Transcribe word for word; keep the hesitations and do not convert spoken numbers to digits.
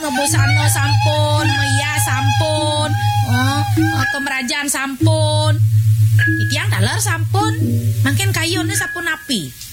Ngebosano sampun, Maya sampun, oh, oh Kemerajan sampun. Titiang dalar sampun, mungkin kayune sampun api.